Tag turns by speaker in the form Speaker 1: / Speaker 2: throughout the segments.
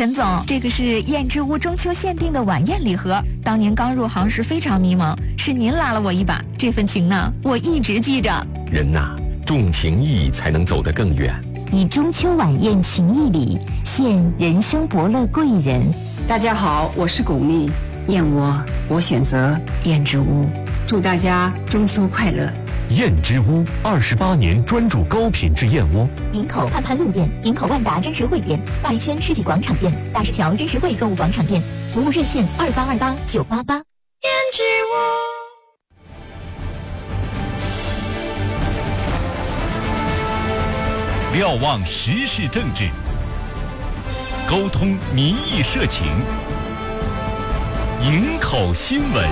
Speaker 1: 陈总，这个是燕之屋中秋限定的晚宴礼盒，当年刚入行时非常迷茫，是您拉了我一把，这份情呢，我一直记着。
Speaker 2: 人呐，重情义才能走得更远。
Speaker 3: 以中秋晚宴情谊礼，献人生伯乐贵人。
Speaker 4: 大家好，我是巩俐，燕窝我选择燕之屋，祝大家中秋快乐。
Speaker 5: 燕之屋28年专注高品质燕窝。
Speaker 3: 营口盼盼路店、营口万达真实汇店、八一圈世纪广场店、大石桥真实汇购物广场店，服务热线2828-988。
Speaker 1: 燕之屋。
Speaker 5: 瞭望时事政治，沟通民意社情，营口新闻。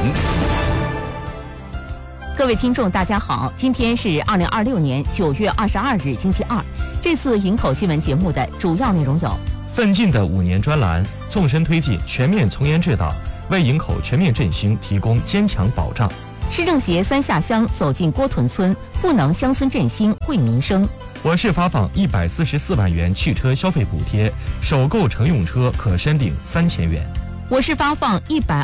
Speaker 6: 各位听众大家好，今天是2026年9月22日星期二。这次营口新闻节目的主要内容有：
Speaker 7: 奋进的5年专栏，纵深推进全面从严治党，为营口全面振兴提供坚强保障；
Speaker 6: 市政协3下乡走进郭屯村，赋能乡村振兴惠民生；
Speaker 7: 我市发放144万元汽车消费补贴，首购乘用车可申领3000元；
Speaker 6: 我市发放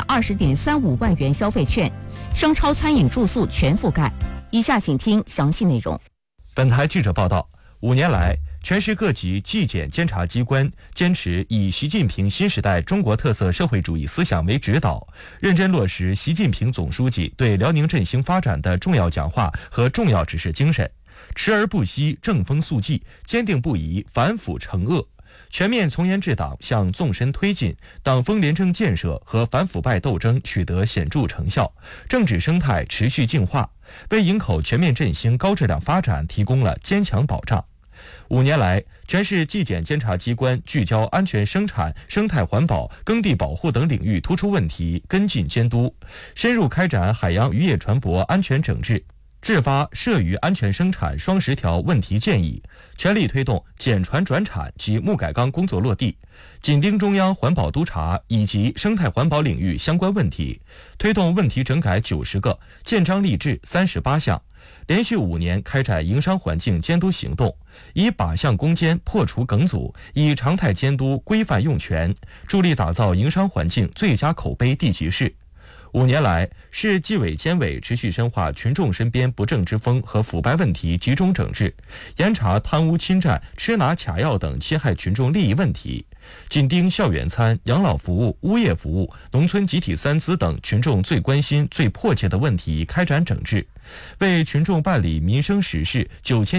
Speaker 6: 120.35万元消费券，商超餐饮住宿全覆盖。以下请听详细内容。
Speaker 7: 本台记者报道，5年来，全市各级纪检监察机关坚持以习近平新时代中国特色社会主义思想为指导，认真落实习近平总书记对辽宁振兴发展的重要讲话和重要指示精神，持而不息，正风肃纪，坚定不移，反腐惩恶。全面从严治党向纵深推进，党风廉政建设和反腐败斗争取得显著成效，政治生态持续净化，为营口全面振兴高质量发展提供了坚强保障。5年来，全市纪检监察机关聚焦安全生产、生态环保、耕地保护等领域突出问题，跟进监督，深入开展海洋渔业船舶安全整治，制发涉渔安全生产双10条问题建议，全力推动减船转产及木改钢工作落地，紧盯中央环保督察以及生态环保领域相关问题，推动问题整改90个，建章立制38项，连续5年开展营商环境监督行动，以靶向攻坚破除梗阻，以常态监督规范用权，助力打造营商环境最佳口碑地级市。5年来，市纪委监委持续深化群众身边不正之风和腐败问题集中整治，严查贪污侵占、吃拿卡要等侵害群众利益问题，紧盯校园餐、养老服务、物业服务、农村集体3资等群众最关心、最迫切的问题开展整治，为群众办理民生实事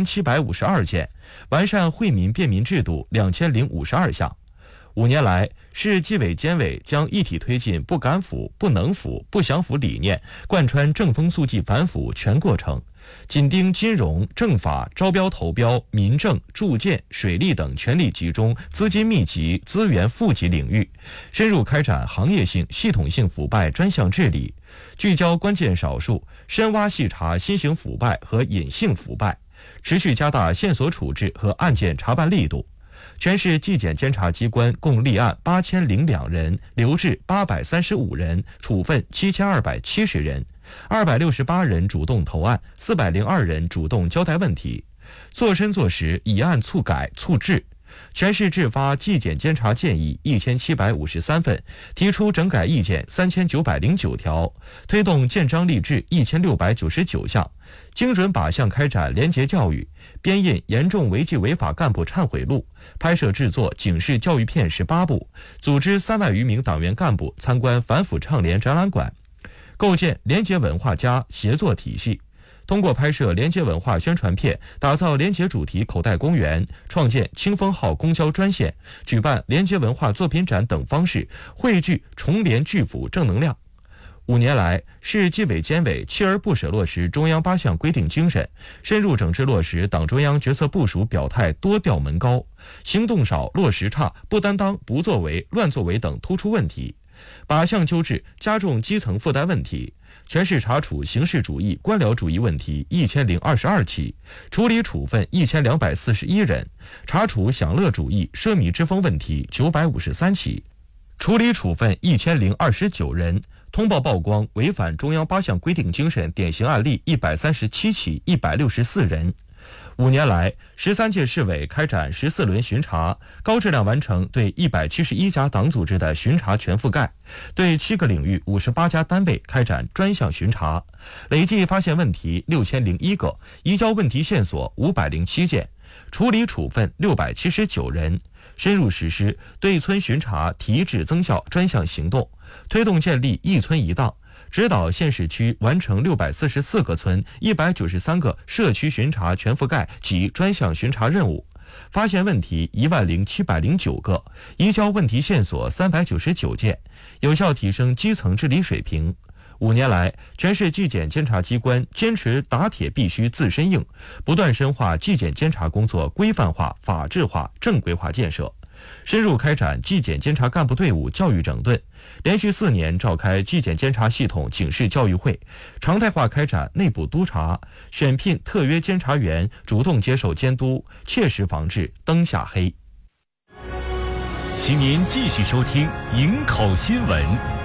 Speaker 7: 9752件，完善惠民便民制度2052项。5年来，市纪委监委将一体推进不敢腐、不能腐、不想腐理念，贯穿正风肃纪反腐全过程，紧盯金融、政法、招标投标、民政、住建、水利等权力集中、资金密集、资源富集领域，深入开展行业性、系统性腐败专项治理，聚焦关键少数，深挖细查新型腐败和隐性腐败，持续加大线索处置和案件查办力度。全市纪检监察机关共立案8002人，留置835人，处分7270人，268人主动投案，402人主动交代问题，做深做实，以案促改促治。全市制发纪检监察建议1753份，提出整改意见3909条，推动建章立制1699项，精准靶向开展廉洁教育，编印严重违纪违法干部忏悔录，拍摄制作警示教育片18部，组织3万余名党员干部参观反腐倡廉展览馆，构建廉洁文化家协作体系，通过拍摄廉洁文化宣传片，打造廉洁主题口袋公园，创建清风号公交专线，举办廉洁文化作品展等方式，汇聚重廉拒腐正能量。5年来，市纪委监委锲而不舍落实中央8项规定精神，深入整治落实党中央决策部署表态多调门高、行动少、落实差、不担当、不作为、乱作为等突出问题，靶向纠治加重基层负担问题，全市查处形式主义、官僚主义问题1022起，处理处分1241人，查处享乐主义、奢靡之风问题953起，处理处分1029人，通报曝光违反中央8项规定精神典型案例137起，164人。 5年来，13届市委开展14轮巡查，高质量完成对171家党组织的巡查全覆盖，对7个领域58家单位开展专项巡查，累计发现问题6001个，移交问题线索507件，处理处分679人，深入实施对村巡查提质增效专项行动，推动建立一村一档，指导县市区完成644个村、193个社区巡查全覆盖及专项巡查任务，发现问题10709个，移交问题线索399件，有效提升基层治理水平。5年来，全市纪检监察机关坚持打铁必须自身硬，不断深化纪检监察工作规范化、法治化、正规化建设，深入开展纪检监察干部队伍教育整顿，连续4年召开纪检监察系统警示教育会，常态化开展内部督查，选聘特约监察员，主动接受监督，切实防治灯下黑。
Speaker 5: 请您继续收听营口新闻。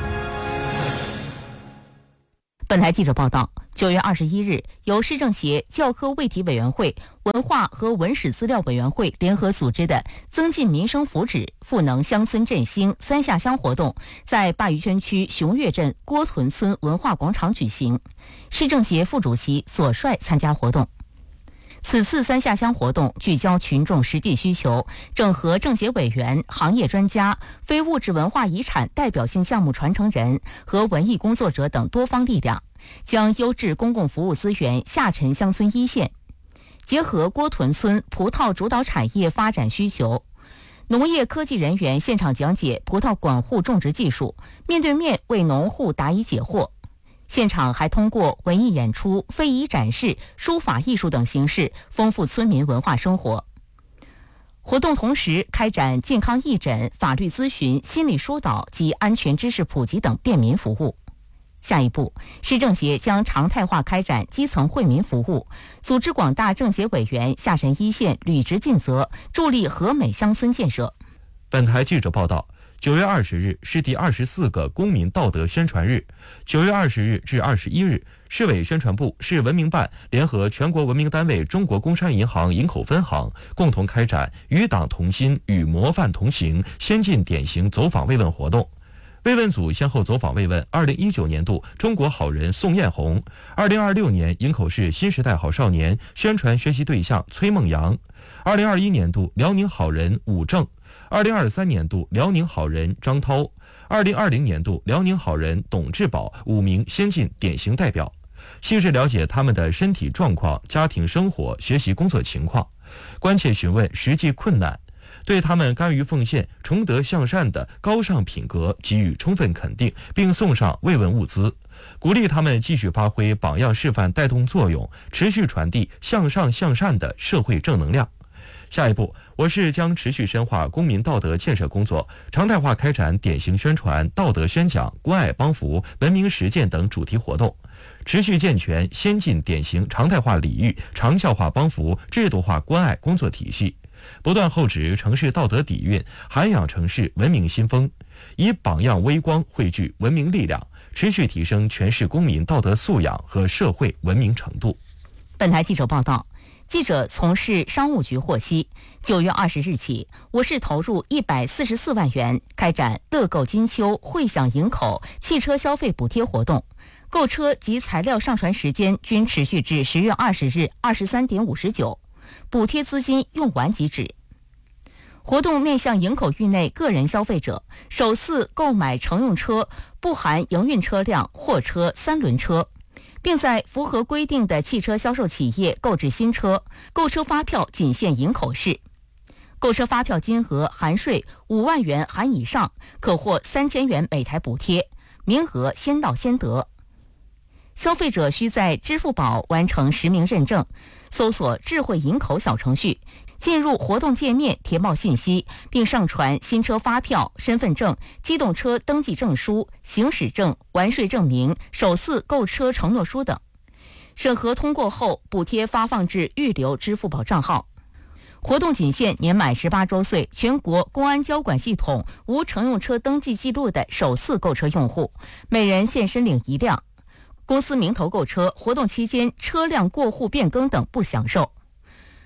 Speaker 6: 本台记者报道，9月21日，由市政协教科卫体委员会、文化和文史资料委员会联合组织的增进民生福祉、赋能乡村振兴三下乡活动，在鲅鱼圈区熊岳镇郭屯村文化广场举行。市政协副主席左帅参加活动。此次三下乡活动聚焦群众实际需求，整合政协委员、行业专家、非物质文化遗产代表性项目传承人和文艺工作者等多方力量，将优质公共服务资源下沉乡村一线，结合郭屯村葡萄主导产业发展需求，农业科技人员现场讲解葡萄管护种植技术，面对面为农户答疑解惑。现场还通过文艺演出、非遗展示、书法艺术等形式丰富村民文化生活。活动同时开展健康义诊、法律咨询、心理疏导及安全知识普及等便民服务。下一步，市政协将常态化开展基层惠民服务，组织广大政协委员下沉一线，履职尽责，助力和美乡村建设。
Speaker 7: 本台记者报道，9月20日是第24个公民道德宣传日。9月20日至21日，市委宣传部、市文明办联合全国文明单位中国工商银行营口分行，共同开展与党同心、与模范同行先进典型走访慰问活动。慰问组先后走访慰问2019年度中国好人宋艳红、2026年营口市新时代好少年宣传学习对象崔梦阳、2021年度辽宁好人武正、2023年度辽宁好人张涛、2020年度辽宁好人董志宝5名先进典型代表，细致了解他们的身体状况、家庭生活、学习工作情况，关切询问实际困难，对他们甘于奉献、崇德向善的高尚品格给予充分肯定，并送上慰问物资，鼓励他们继续发挥榜样示范带动作用，持续传递向上向善的社会正能量。下一步，我市将持续深化公民道德建设工作，常态化开展典型宣传、道德宣讲、关爱帮扶、文明实践等主题活动，持续健全先进典型常态化礼遇、长效化帮扶、制度化关爱工作体系，不断厚植城市道德底蕴，涵养城市文明新风，以榜样微光汇聚文明力量，持续提升全市公民道德素养和社会文明程度。
Speaker 6: 本台记者报道，记者从市商务局获悉，9月20日起，我市投入144万元开展乐购金秋惠享营口汽车消费补贴活动，购车及材料上传时间均持续至10月20日23点59，补贴资金用完即止。活动面向营口域内个人消费者，首次购买乘用车不含营运车辆、货车、3轮车，并在符合规定的汽车销售企业购置新车，购车发票仅限营口市。购车发票金额含税5万元含以上，可获3000元每台补贴，名额先到先得。消费者需在支付宝完成实名认证，搜索智慧营口小程序，进入活动界面填报信息，并上传新车发票、身份证、机动车登记证书、行驶证、完税证明、首次购车承诺书等。审核通过后，补贴发放至预留支付宝账号。活动仅限年满18周岁、全国公安交管系统无乘用车登记记录的首次购车用户，每人限申领1辆。公司名头购车，活动期间车辆过户变更等不享受。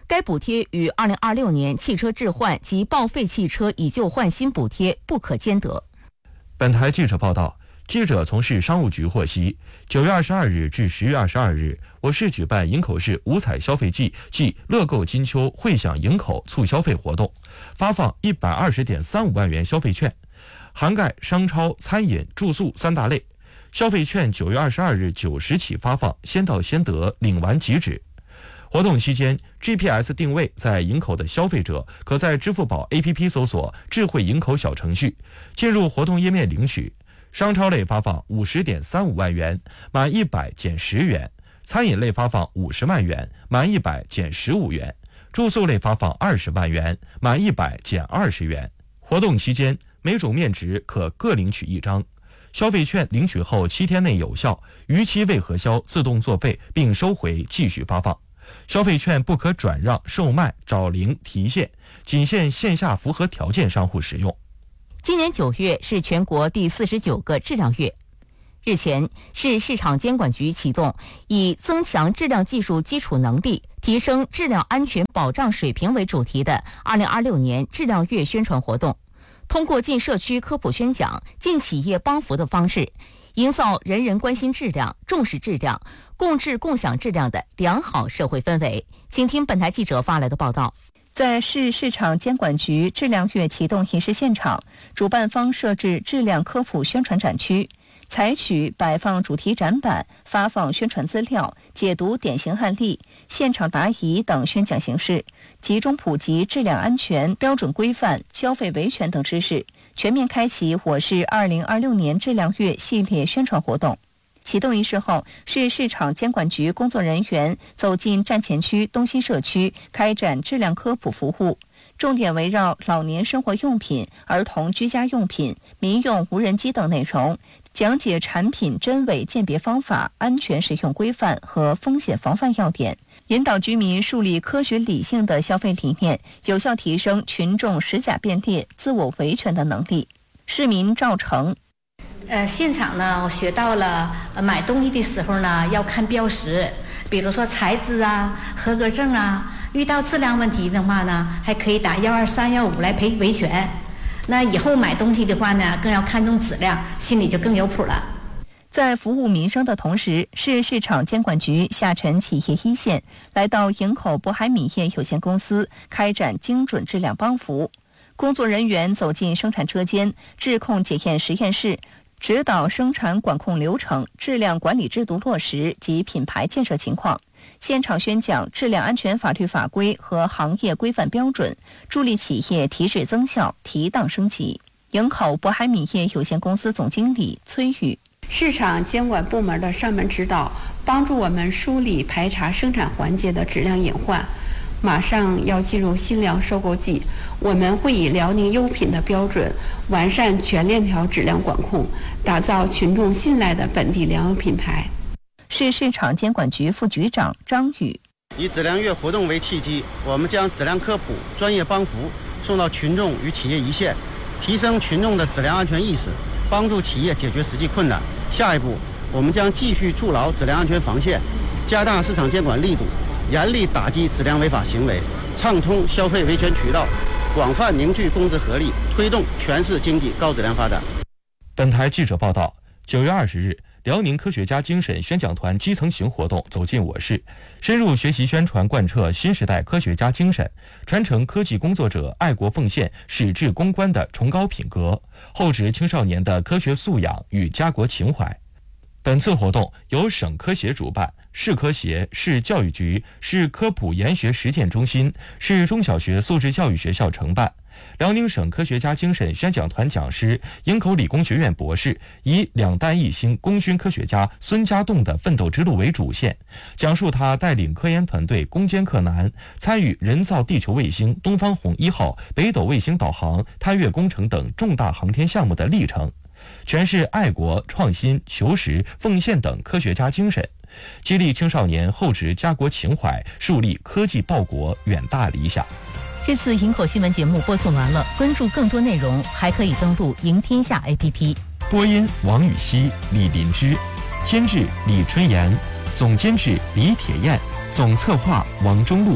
Speaker 6: 该补贴与2026年汽车置换及报废汽车以旧换新补贴不可兼得。
Speaker 7: 本台记者报道，记者从市商务局获悉，9月22日至10月22日，我市举办营口市五彩消费季暨乐购金秋惠享营口促消费活动，发放120.35万元消费券，涵盖商超、餐饮、住宿3大类。消费券9月22日9时起发放，先到先得，领完即止。活动期间 ，GPS 定位在营口的消费者可在支付宝 APP 搜索“智慧营口”小程序，进入活动页面领取。商超类发放50.35万元，满100减10元；餐饮类发放50万元，满100减15元；住宿类发放20万元，满100减20元。活动期间，每种面值可各领取1张。消费券领取后7天内有效，逾期未核销自动作废并收回，继续发放。消费券不可转让、售卖、找零、提现，仅限线下符合条件商户使用。
Speaker 6: 今年9月是全国第49个质量月。日前，市市场监管局启动以增强质量技术基础能力、提升质量安全保障水平为主题的2026年质量月宣传活动，通过进社区科普宣讲、进企业帮扶的方式，营造人人关心质量、重视质量、共治共享质量的良好社会氛围。请听本台记者发来的报道。
Speaker 8: 在市市场监管局质量月启动仪式现场，主办方设置质量科普宣传展区，采取摆放主题展板、发放宣传资料、解读典型案例、现场答疑等宣讲形式，集中普及质量安全、标准规范、消费维权等知识，全面开启我市2026年质量月系列宣传活动。启动仪式后，市市场监管局工作人员走进站前区东新社区，开展质量科普服务，重点围绕老年生活用品、儿童居家用品、民用无人机等内容，讲解产品真伪鉴别方法、安全使用规范和风险防范要点，引导居民树立科学理性的消费理念，有效提升群众识假辨列、自我维权的能力。市民赵成。
Speaker 9: 现场呢，我学到了买东西的时候呢要看标识，比如说材质啊、合格证啊，遇到质量问题的话呢，还可以打12315来赔维权。那以后买东西的话呢，更要看重质量，心里就更有谱了。
Speaker 8: 在服务民生的同时，市市场监管局下沉企业一线，来到营口渤海米业有限公司开展精准质量帮扶。工作人员走进生产车间、质控检验实验室，指导生产管控流程、质量管理制度落实及品牌建设情况，现场宣讲质量安全法律法规和行业规范标准，助力企业提质增效、提档升级。营口渤海米业有限公司总经理崔宇：
Speaker 10: 市场监管部门的上门指导，帮助我们梳理排查生产环节的质量隐患。马上要进入新粮收购季，我们会以辽宁优品的标准，完善全链条质量管控，打造群众信赖的本地粮油品牌。
Speaker 8: 市市场监管局副局长张宇：
Speaker 11: 以质量月活动为契机，我们将质量科普、专业帮扶送到群众与企业一线，提升群众的质量安全意识，帮助企业解决实际困难。下一步，我们将继续筑牢质量安全防线，加大市场监管力度，严厉打击质量违法行为，畅通消费维权渠道，广泛凝聚公资合力，推动全市经济高质量发展。
Speaker 7: 本台记者报道，9月20日，辽宁科学家精神宣讲团基层行活动走进我市，深入学习宣传贯彻新时代科学家精神，传承科技工作者爱国奉献、矢志攻关的崇高品格，厚植青少年的科学素养与家国情怀。本次活动由省科协主办，市科协、市教育局、市科普研学实践中心、市中小学素质教育学校承办。辽宁省科学家精神宣讲团讲师、营口理工学院博士以2弹1星功勋科学家孙家栋的奋斗之路为主线，讲述他带领科研团队攻坚克难，参与人造地球卫星东方红1号、北斗卫星导航、探月工程等重大航天项目的历程，诠释爱国、创新、求实、奉献等科学家精神，激励青少年厚植家国情怀，树立科技报国远大理想。
Speaker 6: 这次营口新闻节目播送完了，关注更多内容还可以登录赢天下 APP。
Speaker 7: 播音王雨熙、李林芝，监制李春妍，总监制李铁燕，总策划王中路，出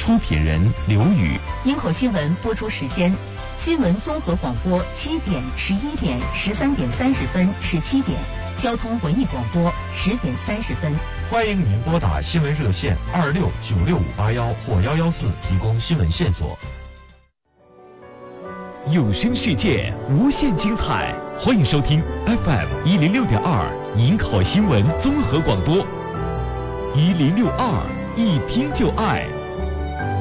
Speaker 5: 出品人刘宇。
Speaker 6: 营口新闻播出时间：新闻综合广播7点、11点、13点30分、17点；交通文艺广播10点30分。
Speaker 7: 欢迎您拨打新闻热线26965581或114提供新闻线索。
Speaker 5: 有声世界无限精彩，欢迎收听 FM 106.2营口新闻综合广播，1062一听就爱。